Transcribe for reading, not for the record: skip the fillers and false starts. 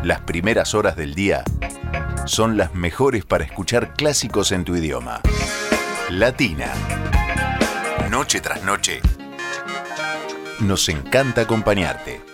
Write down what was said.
Las primeras horas del día son las mejores para escuchar clásicos en tu idioma. Latina. Noche tras noche. Nos encanta acompañarte.